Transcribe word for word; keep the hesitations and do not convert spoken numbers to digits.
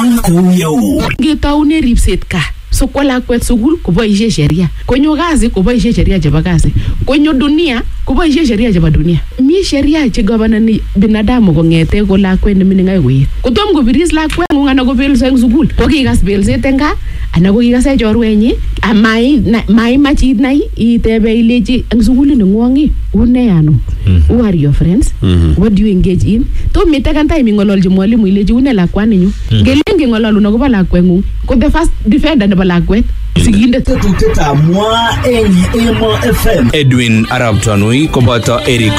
Kibwat kouyeu. Ngetaune ripset ka. So kwa lakwet sukul koboishe sheria. Konyo kazi koboishe sheria chebo kazi. Konyo dunia koboishe sheria chebo dunia. Mi sheria che governani binadamu kongete ko lakwet nemining akoi koet. Kotom kobiris lakwet ngung anan kobelso eng sukul. Ko kikas belset eng gaa anan ko kikase chorwenyi amai mai machit nai itebe ilechi eng sukul nengwongi une ano. Who are your friends? Mm-hmm. What do you engage in? To mite kan time ngololji mwalimu ilechi une lakwani nyu. Mm-hmm. Ngelenge ngololu na koba lakwet ngung. Ko the first defender nebo lakwet sigindet Tetuteta mwa eng Emo F M. Edwin Arab Tanui koboto Eric